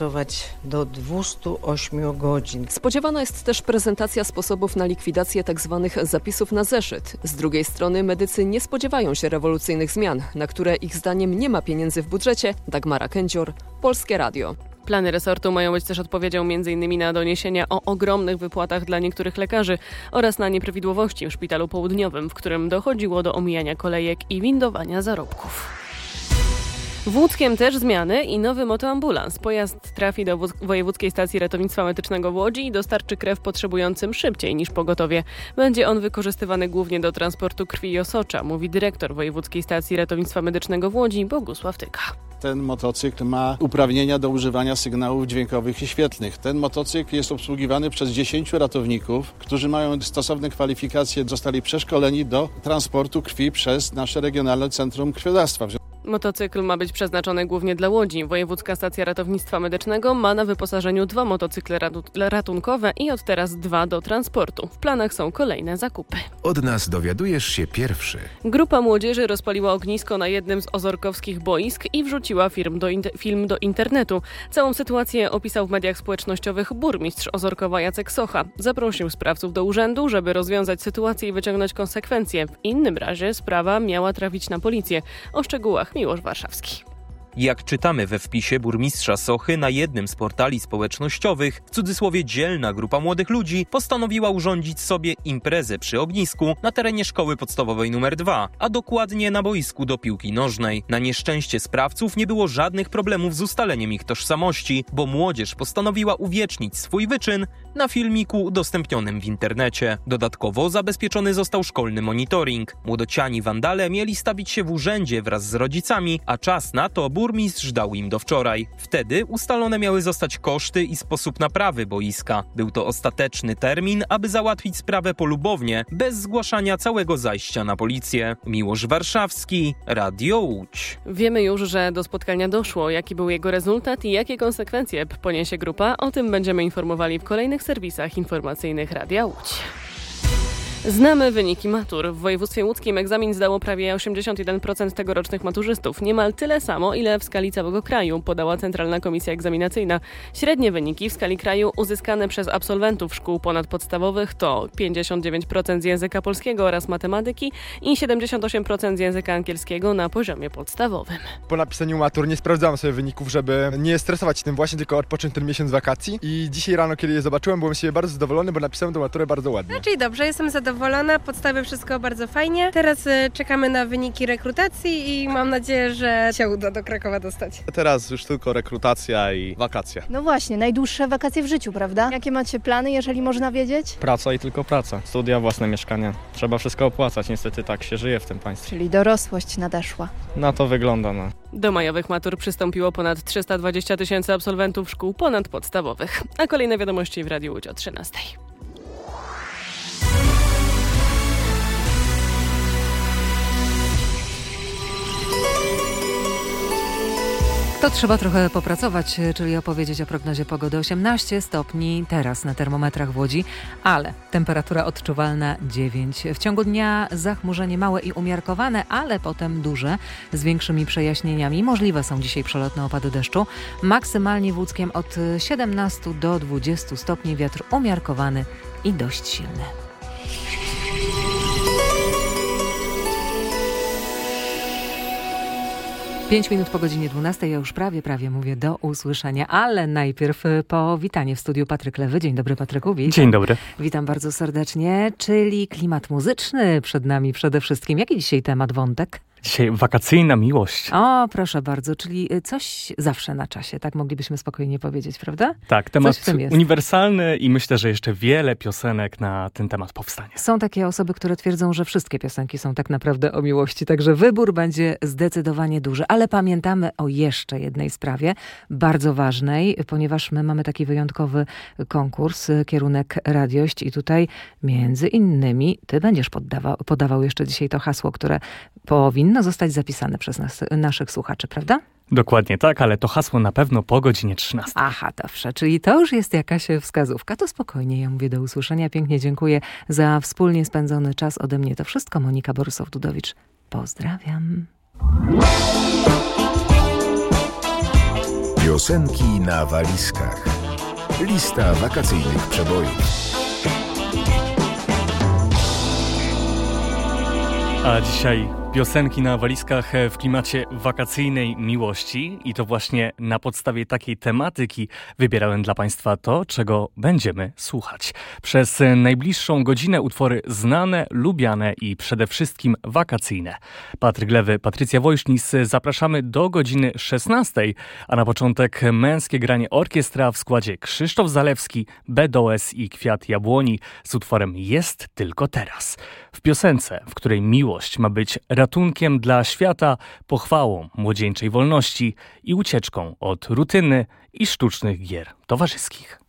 do 208 godzin. Spodziewana jest też prezentacja sposobów na likwidację tzw. zapisów na zeszyt. Z drugiej strony medycy nie spodziewają się rewolucyjnych zmian, na które ich zdaniem nie ma pieniędzy w budżecie. Dagmara Kędzior, Polskie Radio. Plany resortu mają być też odpowiedzią m.in. na doniesienia o ogromnych wypłatach dla niektórych lekarzy oraz na nieprawidłowości w Szpitalu Południowym, w którym dochodziło do omijania kolejek i windowania zarobków. W Łódzkiem też zmiany i nowy motoambulans. Pojazd trafi do Wojewódzkiej Stacji Ratownictwa Medycznego w Łodzi i dostarczy krew potrzebującym szybciej niż pogotowie. Będzie on wykorzystywany głównie do transportu krwi i osocza, mówi dyrektor Wojewódzkiej Stacji Ratownictwa Medycznego w Łodzi Bogusław Tyka. Ten motocykl ma uprawnienia do używania sygnałów dźwiękowych i świetlnych. Ten motocykl jest obsługiwany przez 10 ratowników, którzy mają stosowne kwalifikacje, zostali przeszkoleni do transportu krwi przez nasze Regionalne Centrum Krwiodawstwa. Motocykl ma być przeznaczony głównie dla Łodzi. Wojewódzka Stacja Ratownictwa Medycznego ma na wyposażeniu 2 motocykle ratunkowe i od teraz 2 do transportu. W planach są kolejne zakupy. Od nas dowiadujesz się pierwszy. Grupa młodzieży rozpaliła ognisko na jednym z ozorkowskich boisk i wrzuciła film do internetu. Całą sytuację opisał w mediach społecznościowych burmistrz Ozorkowa Jacek Socha. Zaprosił sprawców do urzędu, żeby rozwiązać sytuację i wyciągnąć konsekwencje. W innym razie sprawa miała trafić na policję. O szczegółach Miłosz Warszawski. Jak czytamy we wpisie burmistrza Sochy, na jednym z portali społecznościowych, w cudzysłowie dzielna grupa młodych ludzi postanowiła urządzić sobie imprezę przy ognisku na terenie szkoły podstawowej nr 2, a dokładnie na boisku do piłki nożnej. Na nieszczęście sprawców nie było żadnych problemów z ustaleniem ich tożsamości, bo młodzież postanowiła uwiecznić swój wyczyn na filmiku udostępnionym w internecie. Dodatkowo zabezpieczony został szkolny monitoring. Młodociani wandale mieli stawić się w urzędzie wraz z rodzicami, a czas na to burmistrz dał im do wczoraj. Wtedy ustalone miały zostać koszty i sposób naprawy boiska. Był to ostateczny termin, aby załatwić sprawę polubownie, bez zgłaszania całego zajścia na policję. Miłosz Warszawski, Radio Łódź. Wiemy już, że do spotkania doszło. Jaki był jego rezultat i jakie konsekwencje poniesie grupa? O tym będziemy informowali w kolejnych serwisach informacyjnych Radia Łódź. Znamy wyniki matur. W województwie łódzkim egzamin zdało prawie 81% tegorocznych maturzystów. Niemal tyle samo, ile w skali całego kraju, podała Centralna Komisja Egzaminacyjna. Średnie wyniki w skali kraju uzyskane przez absolwentów szkół ponadpodstawowych to 59% z języka polskiego oraz matematyki i 78% z języka angielskiego na poziomie podstawowym. Po napisaniu matur nie sprawdzałem sobie wyników, żeby nie stresować się tym właśnie, tylko odpocząć ten miesiąc wakacji. I dzisiaj rano, kiedy je zobaczyłem, byłem z siebie bardzo zadowolony, bo napisałem tę maturę bardzo ładnie. Czyli dobrze, jestem zadowolona, podstawy wszystko bardzo fajnie. Teraz czekamy na wyniki rekrutacji i mam nadzieję, że się uda do Krakowa dostać. Teraz już tylko rekrutacja i wakacje. No właśnie, najdłuższe wakacje w życiu, prawda? Jakie macie plany, jeżeli można wiedzieć? Praca i tylko praca. Studia, własne mieszkanie. Trzeba wszystko opłacać, niestety tak się żyje w tym państwie. Czyli dorosłość nadeszła. Na to wygląda, no. Do majowych matur przystąpiło ponad 320 000 absolwentów szkół ponadpodstawowych. A kolejne wiadomości w Radiu Łódź o 13:00. To trzeba trochę popracować, czyli opowiedzieć o prognozie pogody. 18 stopni teraz na termometrach w Łodzi, ale temperatura odczuwalna 9. W ciągu dnia zachmurzenie małe i umiarkowane, ale potem duże, z większymi przejaśnieniami. Możliwe są dzisiaj przelotne opady deszczu. Maksymalnie w Łódzkiem od 17 do 20 stopni, wiatr umiarkowany i dość silny. Pięć minut po godzinie 12, ja już prawie mówię do usłyszenia, ale najpierw powitanie w studiu Patryk Lewy. Dzień dobry, Patryku. Dzień dobry. Witam bardzo serdecznie, czyli klimat muzyczny przed nami przede wszystkim. Jaki dzisiaj temat, wątek? Dzisiaj wakacyjna miłość. O, proszę bardzo, czyli coś zawsze na czasie, tak moglibyśmy spokojnie powiedzieć, prawda? Tak, temat uniwersalny i myślę, że jeszcze wiele piosenek na ten temat powstanie. Są takie osoby, które twierdzą, że wszystkie piosenki są tak naprawdę o miłości, także wybór będzie zdecydowanie duży, ale pamiętamy o jeszcze jednej sprawie, bardzo ważnej, ponieważ my mamy taki wyjątkowy konkurs, kierunek Radiość i tutaj między innymi ty będziesz podawał jeszcze dzisiaj to hasło, które powinno zostać zapisane przez naszych słuchaczy, prawda? Dokładnie tak, ale to hasło na pewno po godzinie 13. Aha, dobrze, czyli to już jest jakaś wskazówka. To spokojnie, ja mówię do usłyszenia. Pięknie dziękuję za wspólnie spędzony czas. Ode mnie to wszystko. Monika Borysow-Dudowicz. Pozdrawiam. Piosenki na walizkach. Lista wakacyjnych przebojów. A dzisiaj piosenki na walizkach w klimacie wakacyjnej miłości i to właśnie na podstawie takiej tematyki wybierałem dla Państwa to, czego będziemy słuchać. Przez najbliższą godzinę utwory znane, lubiane i przede wszystkim wakacyjne. Patryk Lewy, Patrycja Wojsznis, zapraszamy do godziny 16, a na początek męskie granie orkiestra w składzie Krzysztof Zalewski, BDOS i Kwiat Jabłoni z utworem Jest tylko teraz. W piosence, w której miłość ma być ratunkiem dla świata, pochwałą młodzieńczej wolności i ucieczką od rutyny i sztucznych gier towarzyskich.